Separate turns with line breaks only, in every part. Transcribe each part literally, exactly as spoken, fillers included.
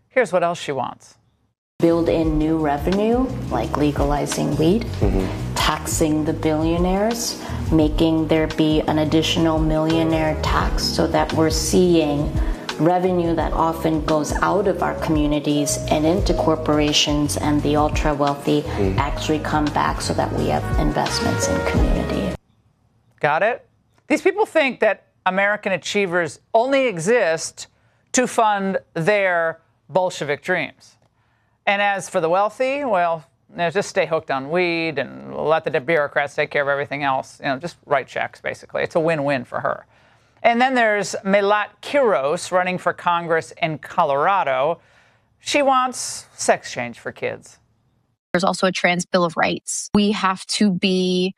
Here's what else she wants.
Build in new revenue, like legalizing weed, mm-hmm. taxing the billionaires, making there be an additional millionaire tax so that we're seeing revenue that often goes out of our communities and into corporations and the ultra wealthy mm. actually come back so that we have investments in community.
Got it? These people think that American achievers only exist to fund their Bolshevik dreams. And as for the wealthy, well, you know, just stay hooked on weed and let the bureaucrats take care of everything else. You know, just write checks, basically. It's a win-win for her. And then there's Melat Quiros running for Congress in Colorado. She wants sex change for kids.
There's also a trans Bill of Rights. We have to be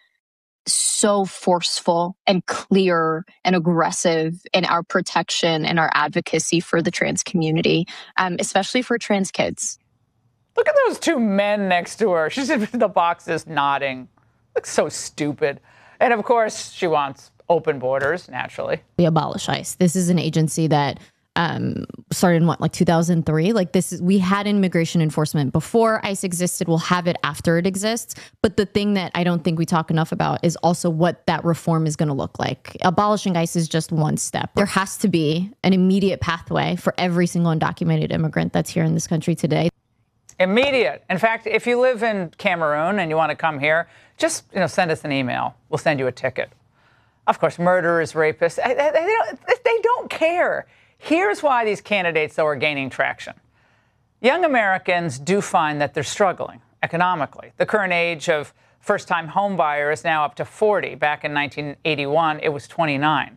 so forceful and clear and aggressive in our protection and our advocacy for the trans community, um, especially for trans kids.
Look at those two men next to her. She's in the boxes nodding. Looks so stupid. And of course, she wants open borders, naturally.
We abolish ICE. This is an agency that um, started in what, like two thousand three? Like this is, we had immigration enforcement before ICE existed. We'll have it after it exists. But the thing that I don't think we talk enough about is also what that reform is going to look like. Abolishing ICE is just one step. There has to be an immediate pathway for every single undocumented immigrant that's here in this country today.
Immediate. In fact, if you live in Cameroon and you want to come here, just you know, send us an email. We'll send you a ticket. Of course, murderers, rapists, they don't, they don't care. Here's why these candidates, though, are gaining traction. Young Americans do find that they're struggling economically. The current age of first-time home buyer is now up to forty. Back in nineteen eighty-one, it was twenty-nine.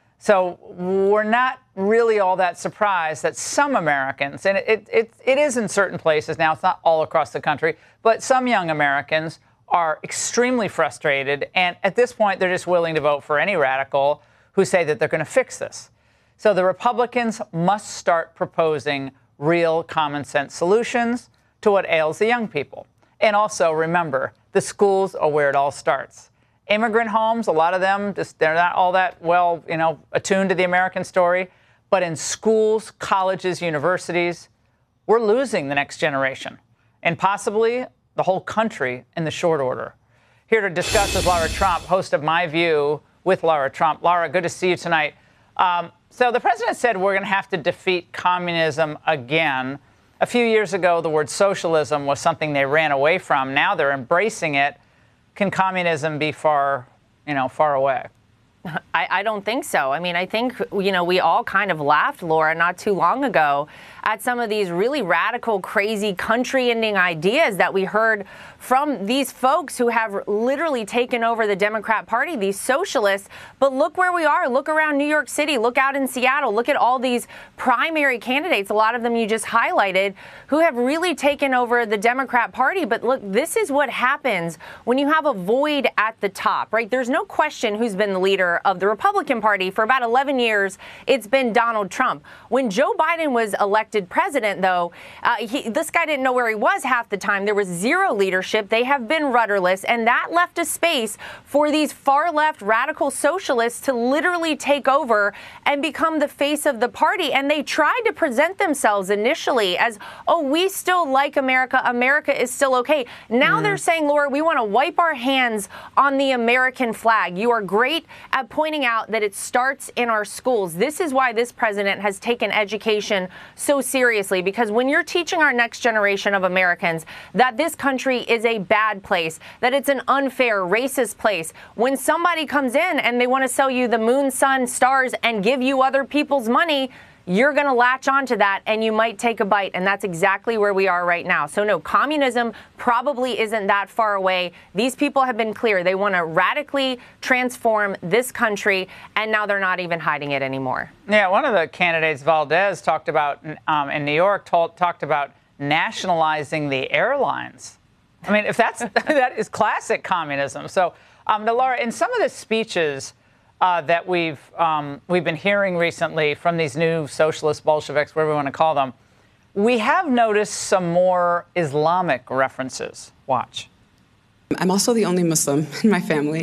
So we're not really all that surprised that some Americans, and it, it, it is in certain places now, it's not all across the country, but some young Americans are extremely frustrated, and at this point, they're just willing to vote for any radical who say that they're going to fix this. So the Republicans must start proposing real common sense solutions to what ails the young people. And also, remember, the schools are where it all starts. Immigrant homes, a lot of them, just, they're not all that well, you know, attuned to the American story. But in schools, colleges, universities, we're losing the next generation, and possibly the whole country in the short order. Here to discuss is Lara Trump, host of My View with Lara Trump. Lara, good to see you tonight. Um, so the president said we're going to have to defeat communism again. A few years ago, the word socialism was something they ran away from. Now they're embracing it. Can communism be far, you know, far away?
I, I don't think so. I mean, I think, you know, we all kind of laughed, Laura, not too long ago at some of these really radical, crazy, country-ending ideas that we heard from these folks who have literally taken over the Democrat Party, these socialists. But look where we are. Look around New York City. Look out in Seattle. Look at all these primary candidates, a lot of them you just highlighted, who have really taken over the Democrat Party. But look, this is what happens when you have a void at the top, right? There's no question who's been the leader of the Republican Party for about eleven years. It's been Donald Trump. When Joe Biden was elected president, though, uh, he, this guy didn't know where he was half the time. There was zero leadership. They have been rudderless, and that left a space for these far-left radical socialists to literally take over and become the face of the party. And they tried to present themselves initially as, oh, we still like America. America is still okay. Now mm. they're saying, Laura, we want to wipe our hands on the American flag. You are great at pointing out that it starts in our schools. This is why this president has taken education so seriously, because when you're teaching our next generation of Americans that this country is a bad place, that it's an unfair, racist place, when somebody comes in and they want to sell you the moon, sun, stars and give you other people's money, you're going to latch onto that and you might take a bite. And that's exactly where we are right now. So no, communism probably isn't that far away. These people have been clear. They want to radically transform this country, and now they're not even hiding it anymore.
Yeah, one of the candidates, Valdez, talked about um, in New York, told, talked about nationalizing the airlines. I mean, if that's that is classic communism. So, um, Laura, in some of the speeches Uh, that we've um, we've been hearing recently from these new socialist Bolsheviks, whatever we want to call them, we have noticed some more Islamic references. Watch.
I'm also the only Muslim in my family.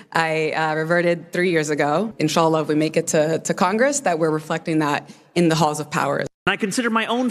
I uh, reverted three years ago. Inshallah, if we make it to, to Congress, that we're reflecting that in the halls of power.
I consider my own